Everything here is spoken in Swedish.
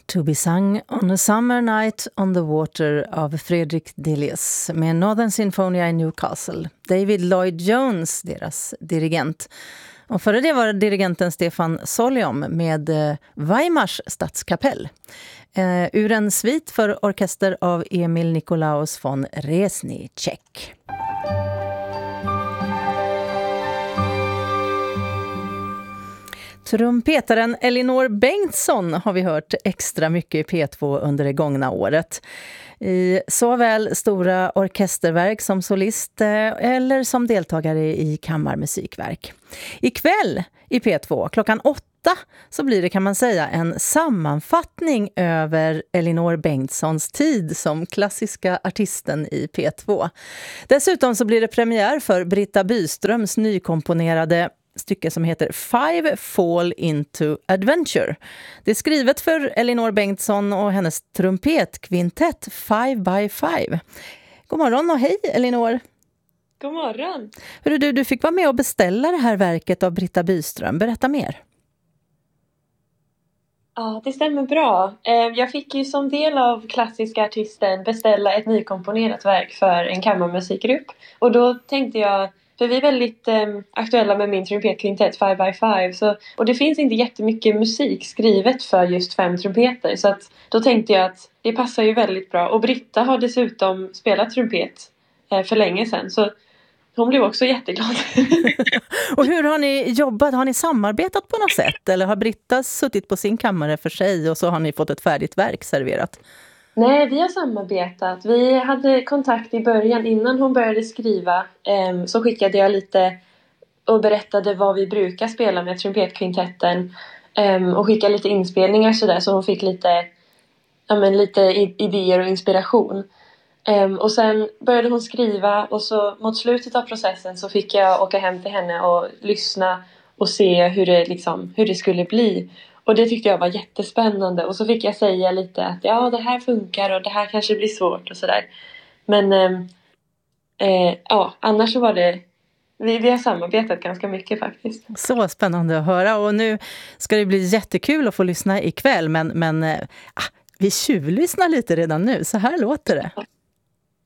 To be sung on a summer night on the water av Fredrik Delius med Northern Sinfonia i Newcastle. David Lloyd Jones, deras dirigent. Och före det var dirigenten Stefan Soliom med Weimars stadskapell. Ur en svit för orkester av Emil Nikolaus von Reznicek. Trumpetaren Elinor Bengtsson har vi hört extra mycket i P2 under det gångna året. I såväl stora orkesterverk som solist eller som deltagare i kammarmusikverk. Ikväll i P2 klockan 8 så blir det, kan man säga, en sammanfattning över Elinor Bengtssons tid som klassiska artisten i P2. Dessutom så blir det premiär för Britta Byströms nykomponerade stycke som heter Five Fall into Adventure. Det är skrivet för Elinor Bengtsson och hennes trumpetkvintett 5x5. God morgon och hej Elinor. God morgon. Hörru du fick vara med och beställa det här verket av Britta Byström. Berätta mer. Ja, det stämmer bra. Jag fick ju som del av klassiska artisten beställa ett nykomponerat verk för en kammarmusikgrupp. Och då tänkte jag, för vi är väldigt aktuella med min trumpetkvintett 5x5. Och det finns inte jättemycket musik skrivet för just 5 trumpeter. Så att då tänkte jag att det passar ju väldigt bra. Och Britta har dessutom spelat trumpet för länge sedan. Så hon blev också jätteglad. Och hur har ni jobbat? Har ni samarbetat på något sätt? Eller har Britta suttit på sin kammare för sig och så har ni fått ett färdigt verk serverat? Nej, vi har samarbetat. Vi hade kontakt i början innan hon började skriva. Så skickade jag lite och berättade vad vi brukar spela med trumpetkvintetten. Och skickade lite inspelningar så hon fick lite idéer och inspiration. Och sen började hon skriva och så mot slutet av processen så fick jag åka hem till henne och lyssna och se hur det skulle bli. Och det tyckte jag var jättespännande. Och så fick jag säga lite att ja, det här funkar och det här kanske blir svårt och sådär. Men annars så var det, vi har samarbetat ganska mycket faktiskt. Så spännande att höra, och nu ska det bli jättekul att få lyssna ikväll. Men vi tjuvlyssnar lite redan nu, så här låter det.